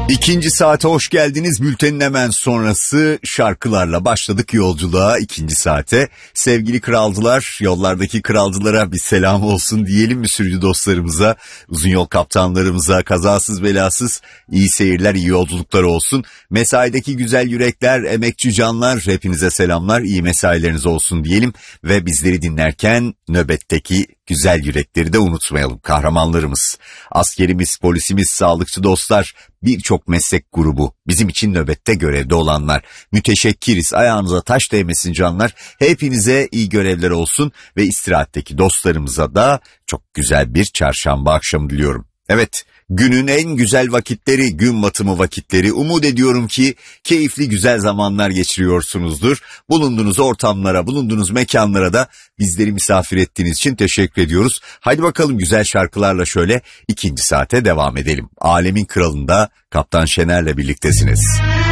İkinci saate hoş geldiniz. Bültenin hemen sonrası şarkılarla başladık yolculuğa ikinci saate. Sevgili kralcılar, yollardaki kralcılara bir selam olsun diyelim mi sürücü dostlarımıza, uzun yol kaptanlarımıza, kazasız belasız iyi seyirler, iyi yolculuklar olsun. Mesaideki güzel yürekler, emekçi canlar, hepinize selamlar, iyi mesaileriniz olsun diyelim. Ve bizleri dinlerken nöbetteki güzel yürekleri de unutmayalım, kahramanlarımız. Askerimiz, polisimiz, sağlıkçı dostlar, birçok meslek grubu, bizim için nöbette görevde olanlar. Müteşekkiriz, ayağınıza taş değmesin canlar. Hepinize iyi görevler olsun ve istirahatteki dostlarımıza da çok güzel bir çarşamba akşamı diliyorum. Evet, günün en güzel vakitleri, gün batımı vakitleri. Umut ediyorum ki keyifli güzel zamanlar geçiriyorsunuzdur. Bulunduğunuz ortamlara, bulunduğunuz mekanlara da bizleri misafir ettiğiniz için teşekkür ediyoruz. Haydi bakalım güzel şarkılarla şöyle ikinci saate devam edelim. Alemin Kralı'nda Kaptan Şener'le birliktesiniz.